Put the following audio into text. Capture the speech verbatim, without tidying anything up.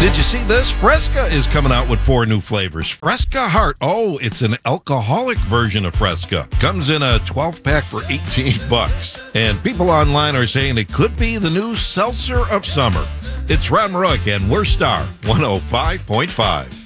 Did you see this? Fresca is coming out with four new flavors. Fresca Heart. Oh, it's an alcoholic version of Fresca. Comes in a twelve pack for eighteen bucks. And people online are saying it could be the new seltzer of summer. It's Ron Rook and we're Star one oh five point five.